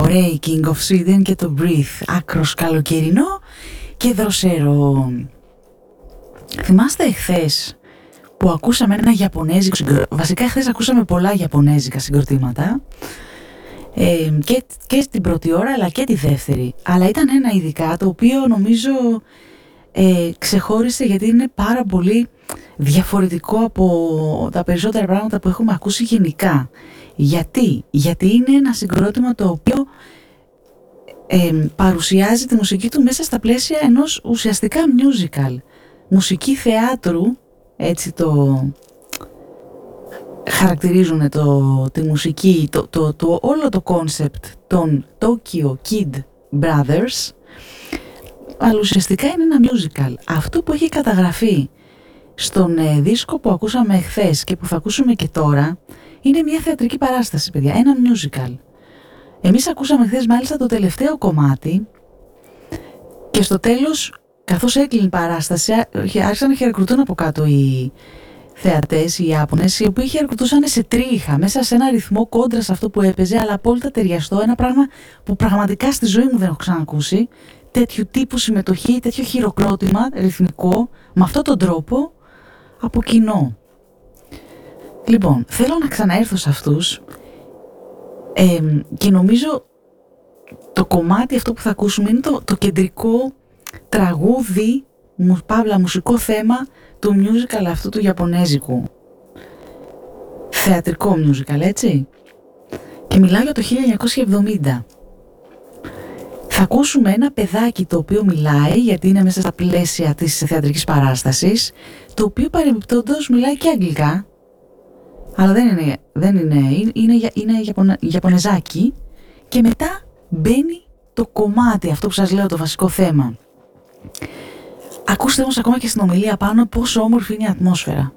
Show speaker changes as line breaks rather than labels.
Breaking of Sweden και το Breathe, άκρος καλοκαιρινό και δροσερό. Θυμάστε εχθές που ακούσαμε ένα γιαπωνέζικο συγκρότημα? Βασικά εχθές ακούσαμε πολλά γιαπωνέζικα συγκροτήματα, και στην πρώτη ώρα αλλά και τη δεύτερη. Αλλά ήταν ένα ειδικά το οποίο νομίζω ξεχώρισε, γιατί είναι πάρα πολύ διαφορετικό από τα περισσότερα πράγματα που έχουμε ακούσει γενικά. Γιατί είναι ένα συγκρότημα το οποίο παρουσιάζει τη μουσική του μέσα στα πλαίσια ενός ουσιαστικά musical, μουσική θεάτρου, έτσι το χαρακτηρίζουν τη μουσική, όλο το κόνσεπτ των Tokyo Kid Brothers, αλλά ουσιαστικά είναι ένα musical. Αυτό που έχει καταγραφεί στον δίσκο που ακούσαμε χθες και που θα ακούσουμε και τώρα είναι μια θεατρική παράσταση, παιδιά, ένα musical. Εμείς ακούσαμε χθες μάλιστα το τελευταίο κομμάτι και στο τέλος, καθώς έκλεινε η παράσταση, άρχισαν να χειροκροτούν από κάτω οι θεατές, οι Ιάπωνες, οι οποίοι χειροκροτούσαν σε τρίχα, μέσα σε ένα ρυθμό κόντρα σε αυτό που έπαιζε, αλλά απόλυτα ταιριαστό, ένα πράγμα που πραγματικά στη ζωή μου δεν έχω ξανακούσει. Τέτοιου τύπου συμμετοχή, τέτοιο χειροκρότημα ρυθμικό, με αυτόν τον τρόπο, από κοινό. Λοιπόν, θέλω να ξαναέρθω σε αυτούς και νομίζω το κομμάτι αυτό που θα ακούσουμε είναι το κεντρικό τραγούδι, παύλα μουσικό θέμα του musical αυτού του Ιαπωνέζικου. Θεατρικό musical, έτσι. Και μιλάω για το 1970. Θα ακούσουμε ένα παιδάκι το οποίο μιλάει, γιατί είναι μέσα στα πλαίσια της θεατρικής παράστασης, το οποίο παρεμπιπτόντως μιλάει και αγγλικά, αλλά είναι Ιαπωνεζάκι, και μετά μπαίνει το κομμάτι, αυτό που σας λέω, το βασικό θέμα. Ακούστε όμως ακόμα και στην ομιλία πάνω πόσο όμορφη είναι η ατμόσφαιρα.